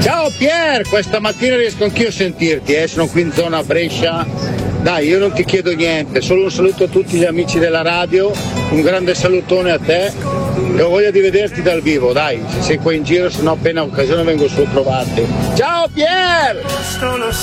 Ciao Pier, questa mattina riesco anch'io a sentirti, sono qui in zona Brescia. Dai, io non ti chiedo niente, solo un saluto a tutti gli amici della radio, un grande salutone a te e ho voglia di vederti dal vivo, dai, se sei qua in giro, se no appena occasione vengo su a trovarti. Ciao Pier!